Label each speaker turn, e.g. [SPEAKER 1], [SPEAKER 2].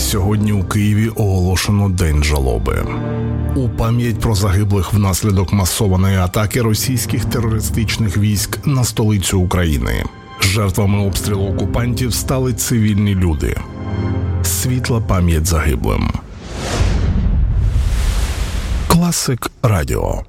[SPEAKER 1] Сьогодні у Києві оголошено День жалоби. У пам'ять про загиблих внаслідок масованої атаки російських терористичних військ на столицю України. Жертвами обстрілу окупантів стали цивільні люди. Світла пам'ять загиблим. Класик Радіо.